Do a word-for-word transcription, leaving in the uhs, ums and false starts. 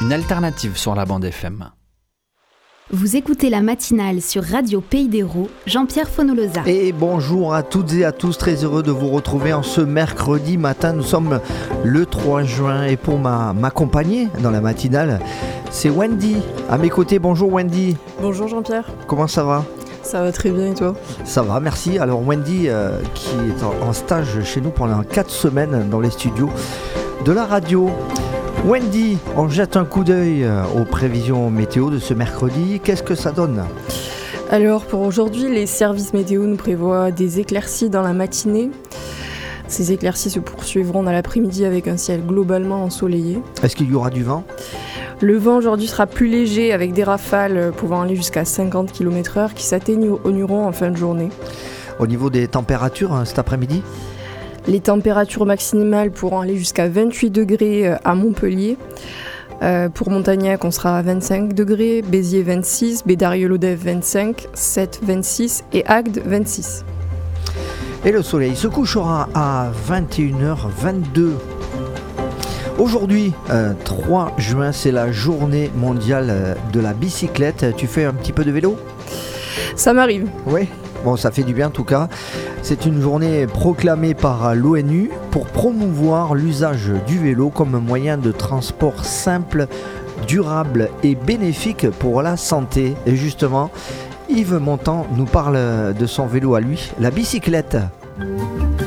une alternative sur la bande F M. Vous écoutez la matinale sur Radio Pays d'Hérault, Jean-Pierre Fonolosa. Et bonjour à toutes et à tous, très heureux de vous retrouver en ce mercredi matin. Nous sommes le trois juin et pour m'a, m'accompagner dans la matinale, c'est Wendy à mes côtés. Bonjour Wendy. Bonjour Jean-Pierre. Comment ça va ? Ça va très bien et toi ? Ça va, merci. Alors Wendy euh, qui est en, en stage chez nous pendant quatre semaines dans les studios de la radio. Wendy, on jette un coup d'œil aux prévisions météo de ce mercredi. Qu'est-ce que ça donne ? Alors pour aujourd'hui, les services météo nous prévoient des éclaircies dans la matinée. Ces éclaircies se poursuivront dans l'après-midi avec un ciel globalement ensoleillé. Est-ce qu'il y aura du vent ? Le vent aujourd'hui sera plus léger avec des rafales pouvant aller jusqu'à cinquante kilomètres heure qui s'atténueront en fin de journée. Au niveau des températures hein, cet après-midi ? Les températures maximales pourront aller jusqu'à vingt-huit degrés à Montpellier. Euh, pour Montagnac, on sera à vingt-cinq degrés, Béziers vingt-six, Bédarieux-Lodève vingt-cinq, Sète vingt-six et Agde vingt-six. Et le soleil se couchera à vingt et une heures vingt-deux. Aujourd'hui, euh, trois juin, c'est la journée mondiale de la bicyclette. Tu fais un petit peu de vélo ? Ça m'arrive. Oui. Bon, ça fait du bien en tout cas. C'est une journée proclamée par l'ONU pour promouvoir l'usage du vélo comme moyen de transport simple, durable et bénéfique pour la santé. Et justement, Yves Montand nous parle de son vélo à lui, la bicyclette.